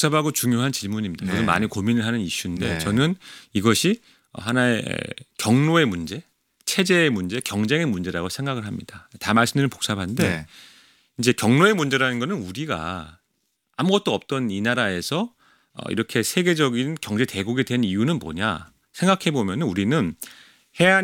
복잡하고 중요한 질문입니다. 네. 저는 많이 고민을 하는 이슈인데 네. 저는 이것이 하나의 경로의 문제, 체제의 문제, 경쟁의 문제라고 생각을 합니다. 다 말씀드리면 복잡한데 네. 이제 경로의 문제라는 거는 우리가 아무것도 없던 이 나라에서 이렇게 세계적인 경제 대국이 된 이유는 뭐냐 생각해 보면 우리는 해안